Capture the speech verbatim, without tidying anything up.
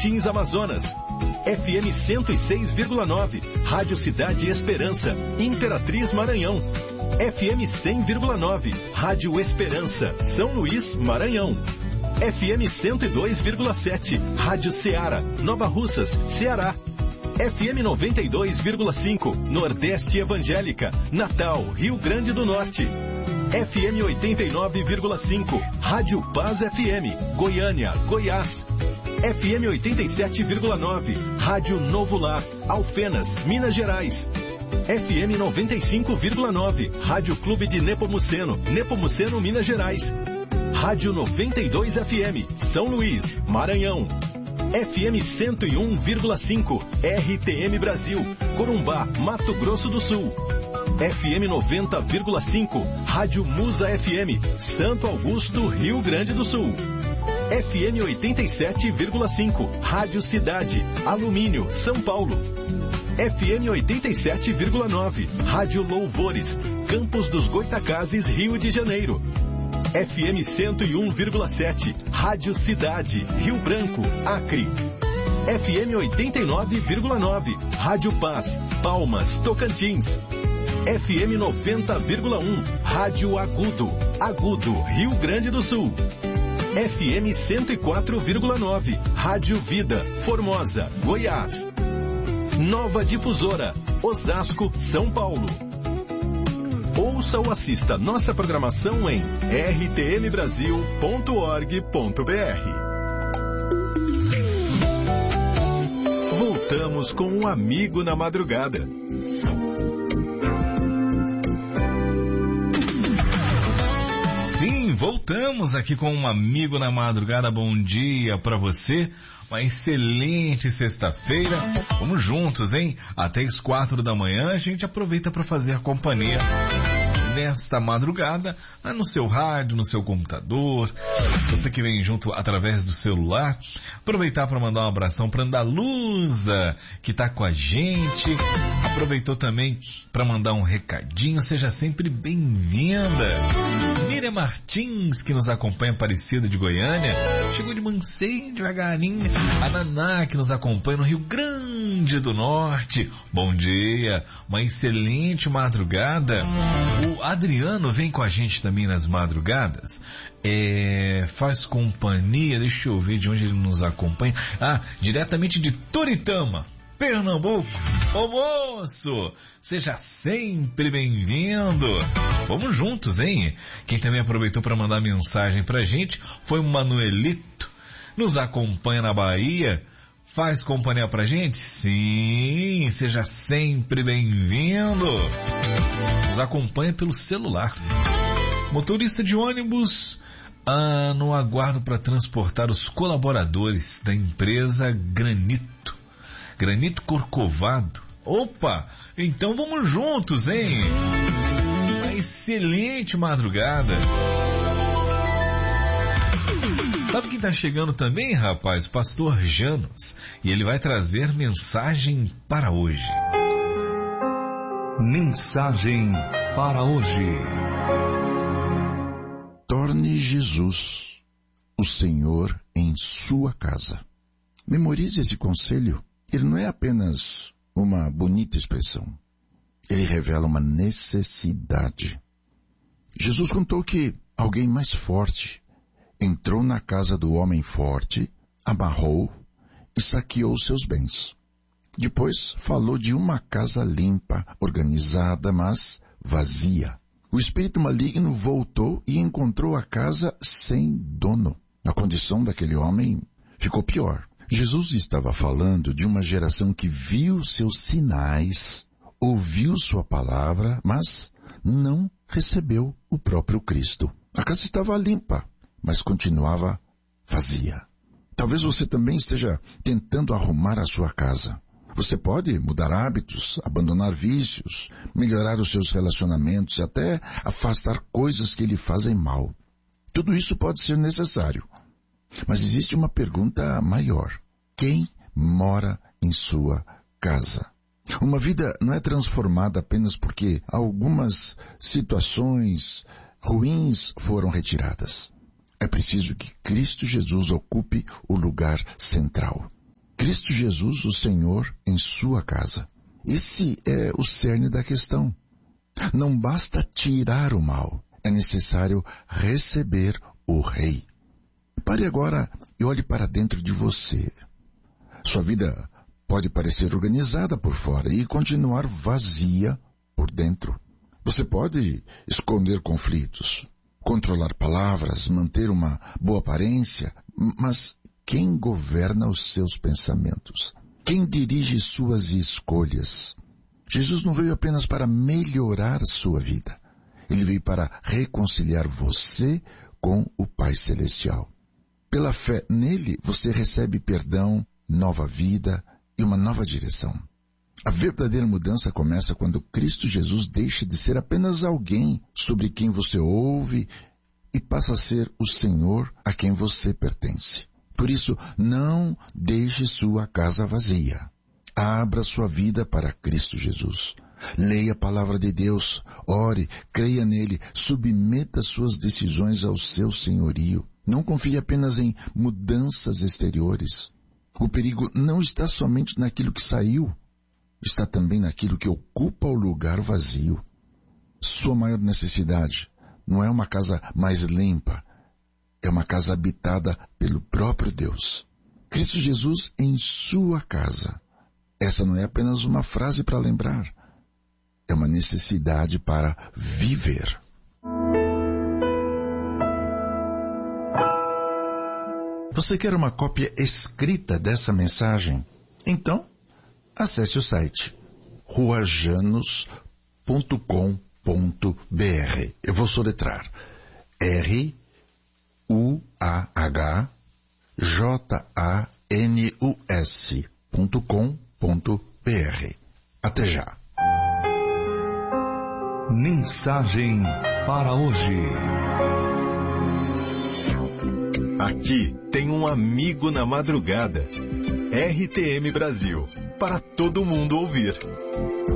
Tocantins, Amazonas. F M cento e seis vírgula nove, Rádio Cidade Esperança, Imperatriz, Maranhão. F M cem vírgula nove, Rádio Esperança, São Luís, Maranhão. F M cento e dois vírgula sete, Rádio Ceará, Nova Russas, Ceará. F M noventa e dois vírgula cinco, Nordeste Evangélica, Natal, Rio Grande do Norte. F M oitenta e nove vírgula cinco, Rádio Paz F M, Goiânia, Goiás. F M oitenta e sete vírgula nove, Rádio Novo Lar, Alfenas, Minas Gerais. F M noventa e cinco vírgula nove, Rádio Clube de Nepomuceno, Nepomuceno, Minas Gerais. Rádio noventa e dois F M, São Luís, Maranhão. F M cento e um vírgula cinco, R T M Brasil, Corumbá, Mato Grosso do Sul. F M noventa vírgula cinco, Rádio Musa F M, Santo Augusto, Rio Grande do Sul. F M oitenta e sete vírgula cinco, Rádio Cidade, Alumínio, São Paulo. F M oitenta e sete vírgula nove, Rádio Louvores, Campos dos Goitacazes, Rio de Janeiro. F M cento e um vírgula sete, Rádio Cidade, Rio Branco, Acre. F M oitenta e nove vírgula nove, Rádio Paz, Palmas, Tocantins. F M noventa vírgula um, Rádio Agudo, Agudo, Rio Grande do Sul. F M cento e quatro vírgula nove, Rádio Vida, Formosa, Goiás. Nova Difusora, Osasco, São Paulo. Ouça ou assista nossa programação em r t m brasil ponto org ponto b r. Voltamos com um amigo na madrugada. Sim, voltamos aqui com um amigo na madrugada. Bom dia pra você. Uma excelente sexta-feira. Vamos juntos, hein? Até as quatro da manhã a gente aproveita para fazer a companhia nesta madrugada, no seu rádio, no seu computador, você que vem junto através do celular. Aproveitar para mandar um abração para Andaluza, que está com a gente. Aproveitou também para mandar um recadinho. Seja sempre bem-vinda. Miriam Martins, que nos acompanha, Aparecida de Goiânia, chegou de mansinho, devagarinho. A Naná, que nos acompanha no Rio Grande do Norte, bom dia, uma excelente madrugada. O Adriano vem com a gente também nas madrugadas, é, faz companhia, deixa eu ver de onde ele nos acompanha. Ah, diretamente de Toritama, Pernambuco. Ô moço, seja sempre bem-vindo. Vamos juntos, hein? Quem também aproveitou para mandar mensagem pra gente foi o Manuelito. Nos acompanha na Bahia. Faz companhia pra gente? Sim, seja sempre bem-vindo. Nos acompanha pelo celular. Motorista de ônibus, ah, no aguardo para transportar os colaboradores da empresa Granito. Granito Corcovado. Opa, então vamos juntos, hein? Uma excelente madrugada. Sabe quem tá chegando também, rapaz? Pastor Janos. E ele vai trazer mensagem para hoje. Mensagem para hoje. Torne Jesus o Senhor em sua casa. Memorize esse conselho. Ele não é apenas uma bonita expressão. Ele revela uma necessidade. Jesus contou que alguém mais forte entrou na casa do homem forte, amarrou e saqueou seus bens. Depois falou de uma casa limpa, organizada, mas vazia. O espírito maligno voltou e encontrou a casa sem dono. A condição daquele homem ficou pior. Jesus estava falando de uma geração que viu seus sinais, ouviu sua palavra, mas não recebeu o próprio Cristo. A casa estava limpa, mas continuava vazia. Talvez você também esteja tentando arrumar a sua casa. Você pode mudar hábitos, abandonar vícios, melhorar os seus relacionamentos e até afastar coisas que lhe fazem mal. Tudo isso pode ser necessário. Mas existe uma pergunta maior. Quem mora em sua casa? Uma vida não é transformada apenas porque algumas situações ruins foram retiradas. É preciso que Cristo Jesus ocupe o lugar central. Cristo Jesus, o Senhor, em sua casa. Esse é o cerne da questão. Não basta tirar o mal, é necessário receber o Rei. Pare agora e olhe para dentro de você. Sua vida pode parecer organizada por fora e continuar vazia por dentro. Você pode esconder conflitos, controlar palavras, manter uma boa aparência, mas quem governa os seus pensamentos? Quem dirige suas escolhas? Jesus não veio apenas para melhorar sua vida. Ele veio para reconciliar você com o Pai Celestial. Pela fé nele, você recebe perdão, nova vida e uma nova direção. A verdadeira mudança começa quando Cristo Jesus deixa de ser apenas alguém sobre quem você ouve e passa a ser o Senhor a quem você pertence. Por isso, não deixe sua casa vazia. Abra sua vida para Cristo Jesus. Leia a palavra de Deus, ore, creia nele, submeta suas decisões ao seu senhorio. Não confie apenas em mudanças exteriores. O perigo não está somente naquilo que saiu, está também naquilo que ocupa o lugar vazio. Sua maior necessidade não é uma casa mais limpa, é uma casa habitada pelo próprio Deus. Cristo Jesus em sua casa. Essa não é apenas uma frase para lembrar. É uma necessidade para viver. Você quer uma cópia escrita dessa mensagem? Então, acesse o site rua janos ponto com ponto b r. Eu vou soletrar. R U A H J A N U S ponto com ponto b r. Até já. Mensagem para hoje. Aqui tem um amigo na madrugada. R T M Brasil, para todo mundo ouvir.